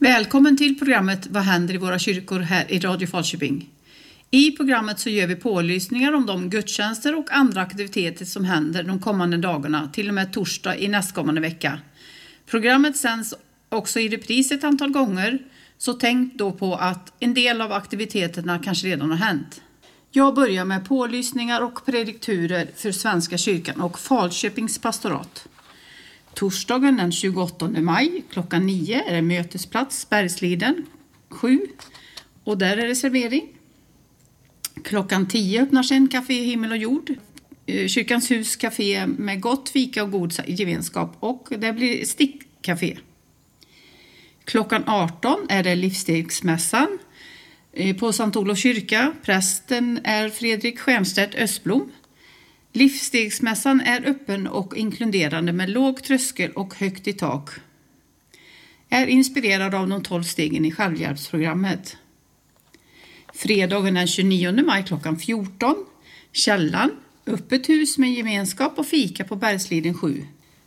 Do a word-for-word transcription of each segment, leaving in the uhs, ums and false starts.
Välkommen till programmet Vad händer i våra kyrkor här i Radio Falköping. I programmet så gör vi pålysningar om de gudstjänster och andra aktiviteter som händer de kommande dagarna, till och med torsdag i nästkommande vecka. Programmet sänds också i repris ett antal gånger, så tänk då på att en del av aktiviteterna kanske redan har hänt. Jag börjar med pålysningar och predikturer för Svenska kyrkan och Falköpings pastorat. Torsdagen den tjugoåttonde maj klockan nio är det mötesplats Bergsliden sju och där är det servering. Klockan tio öppnar sig en café Himmel och jord. Kyrkans hus café med gott fika och god gemenskap, och det blir stickcafé. Klockan arton är det livsstegsmässan på Sankt Olof kyrka. Prästen är Fredrik Stjernstedt Östblom. Livsstegsmässan är öppen och inkluderande med låg tröskel och högt i tak. Är inspirerad av de tolv stegen i självhjälpsprogrammet. Fredagen den tjugonionde maj klockan fjorton. Källan, öppet hus med gemenskap och fika på Bergsliden sju.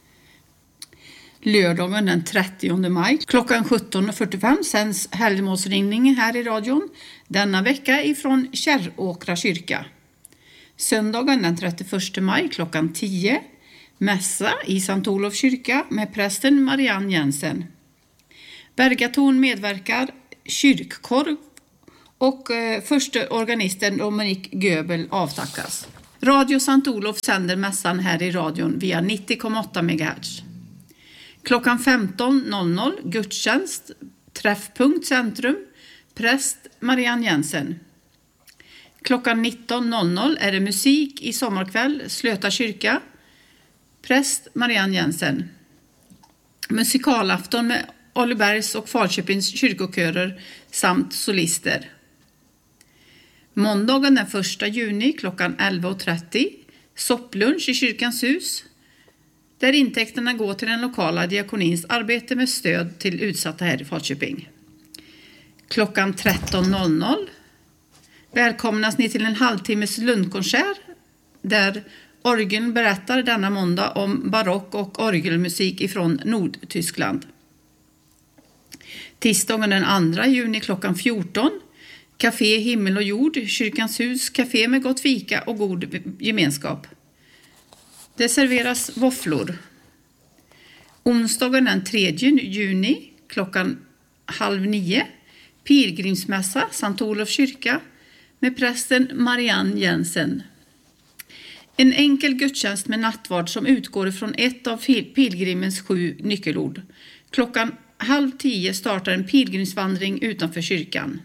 Lördagen den trettionde maj klockan sjutton fyrtiofem sänds helgmålsringningen här i radion. Denna vecka ifrån Kärråkra kyrka. Söndagen den trettioförsta maj klockan tio. Mässa i Sankt Olof kyrka med prästen Marianne Jensen. Bergatorn medverkar, kyrkkorv och eh, första organisten Dominik Göbel avtackas. Radio Sankt Olof sänder mässan här i radion via nittio komma åtta megahertz. Klockan femton gudstjänst, träffpunkt centrum, präst Marianne Jensen. Klockan nitton är det musik i sommarkväll, Slöta kyrka, präst Marianne Jensen. Musikalafton med Ollebergs och Falköpings kyrkokörer samt solister. Måndagen den första juni klockan elva trettio, sopplunch i kyrkans hus, där intäkterna går till den lokala diakonins arbete med stöd till utsatta här i Falköping. Klockan tretton välkomnas ni till en halvtimmes lundkonsert där orgeln berättar denna måndag om barock och orgelmusik ifrån Nordtyskland. Tisdagen den andra juni klockan fjorton, café Himmel och jord, kyrkans hus, café med gott fika och god gemenskap. Det serveras våfflor. Onsdagen den tredje juni klockan halv nio, pilgrimsmässa Sankt Olof kyrka med prästen Marianne Jensen. En enkel gudstjänst med nattvard som utgår från ett av pilgrimens sju nyckelord. Klockan halv tio startar en pilgrimsvandring utanför kyrkan.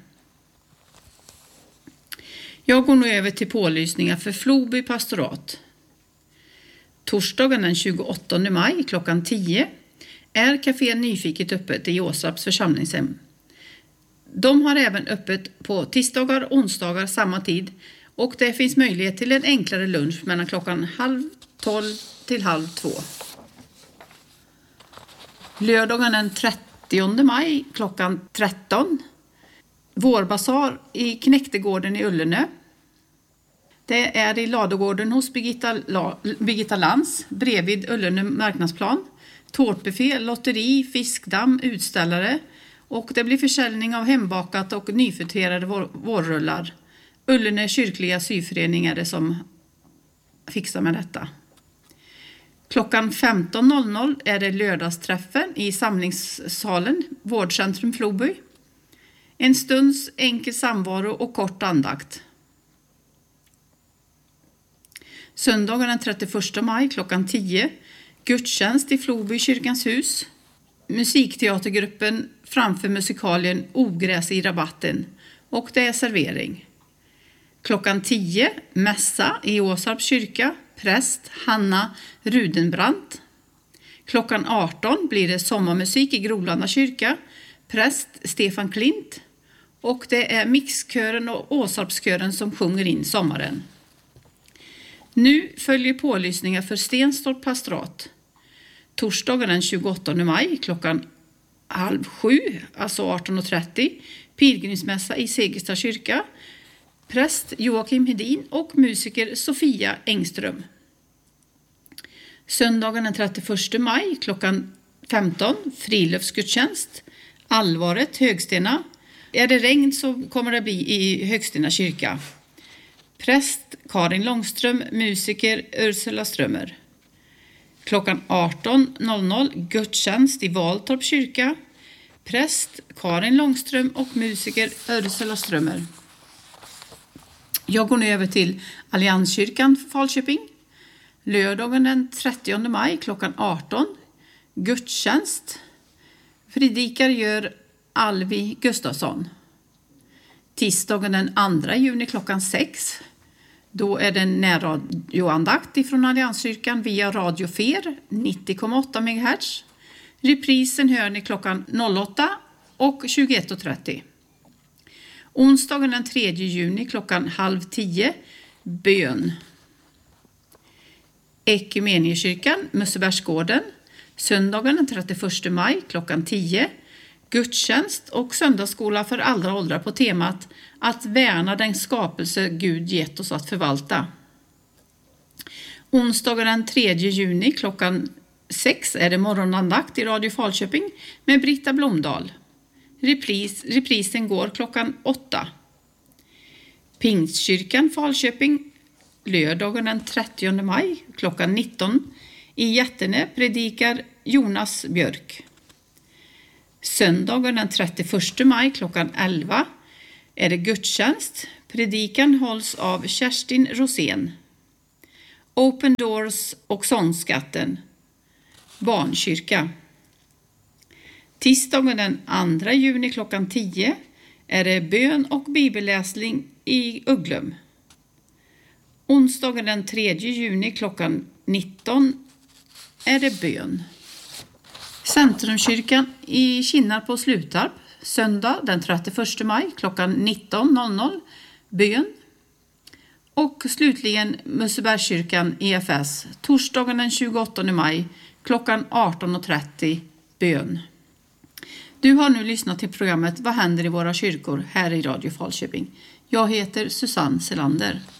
Jag går nu över till pålysningar för Floby pastorat. Torsdagen den tjugoåttonde maj klockan tio är café Nyfiket öppet i Åsarps församlingshem. De har även öppet på tisdagar och onsdagar samma tid, och det finns möjlighet till en enklare lunch mellan klockan halv tolv till halv två. Lördagen den trettionde maj klockan tretton. Vårbasar i Knäktegården i Ullene. Det är i ladugården hos Birgitta, La, Birgitta Lans bredvid Ullene marknadsplan. Tårtbuffé, lotteri, fiskdamm, utställare, och det blir försäljning av hembakat och nyfriterade vår, vårrullar. Ullene kyrkliga syförening är det som fixar med detta. Klockan femton är det lördagsträffen i samlingssalen, Vårdcentrum Floby. En stunds enkel samvaro och kort andakt. Söndagen den trettioförsta maj klockan tio, gudstjänst i Floby kyrkans hus. Musikteatergruppen framför musikalien Ogräs i rabatten, och det är servering. Klockan tio, mässa i Åsarps kyrka, präst Hanna Rudenbrandt. Klockan arton blir det sommarmusik i Grolanda kyrka, präst Stefan Klint, och det är mixkören och Åsarpskören som sjunger in sommaren. Nu följer pålysningar för Stenstorp pastorat. Torsdagen den tjugoåttonde maj klockan halv sju, alltså arton trettio, pilgrimsmässa i Segersta kyrka, präst Joakim Hedin och musiker Sofia Engström. Söndagen den trettioförsta maj klockan femton, friluftsgudstjänst, Allvaret, Högstena. Är det regn så kommer det bli i Högstena kyrka. Präst Karin Långström, musiker Ursula Strömmer. Klockan arton noll noll gudstjänst i Valtorp kyrka. Präst Karin Långström och musiker Ursula Strömmer. Jag går nu över till Allianskyrkan Falköping. Lördagen den trettionde maj klockan arton. Gudstjänst. Predikar gör Alvi Gustafsson. Tisdagen den andra juni klockan sex. Då är det en närradioandakt ifrån Allianskyrkan via Radio Fer nittio komma åtta megahertz. Reprisen hör ni klockan åtta och tjugoett trettio. Onsdagen den tredje juni klockan halv tio. Bön. Ekumeniekyrkan Mussebergsgården. Söndagen den trettioförsta maj klockan tio. Gudstjänst och söndagsskola för alla åldrar på temat att värna den skapelse Gud gett oss att förvalta. Onsdagen den tredje juni klockan sex är det morgonandakt i Radio Falköping med Britta Blomdahl. Repris, reprisen går klockan åtta. Pingstkyrkan Falköping lördagen den trettionde maj klockan nitton. I Jättene predikar Jonas Björk. Söndagen den trettioförsta maj klockan elva är det gudstjänst. Predikan hålls av Kerstin Rosén. Open Doors och Sångskatten. Barnkyrka. Tisdagen den andra juni klockan tio är det bön och bibelläsning i Ugglum. Onsdagen den tredje juni klockan nitton är det bön. Centrumkyrkan i Kinnarp på Slutarp. Söndag den trettioförsta maj klockan nitton noll noll. Bön. Och slutligen Mussebergskyrkan E F S. Torsdagen den tjugoåttonde maj klockan arton trettio. Bön. Du har nu lyssnat till programmet Vad händer i våra kyrkor här i Radio Falköping. Jag heter Susanne Selander.